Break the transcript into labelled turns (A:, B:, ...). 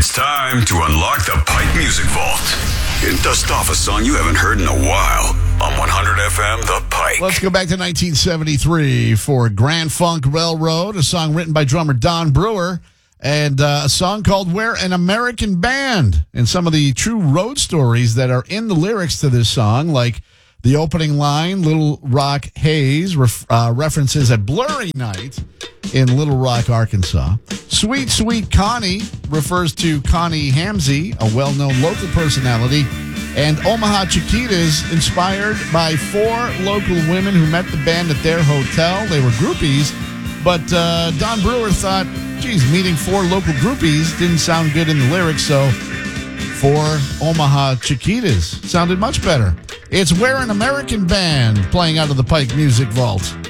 A: It's time to unlock the Pike Music Vault and dust off a song you haven't heard in a while on 100 FM The Pike.
B: Let's go back to 1973 for Grand Funk Railroad, a song written by drummer Don Brewer, and a song called We're an American Band. And some of the true road stories that are in the lyrics to this song, like the opening line, Little Rock Haze, references a blurry night in Little Rock, Arkansas. Sweet Sweet Connie refers to Connie Hamzy, a well-known local personality. And Omaha Chiquitas, inspired by 4 local women who met the band at their hotel. They were groupies, but Don Brewer thought, geez, meeting 4 local groupies didn't sound good in the lyrics, so 4 Omaha Chiquitas sounded much better. It's We're an American Band, playing out of the Pike Music Vault.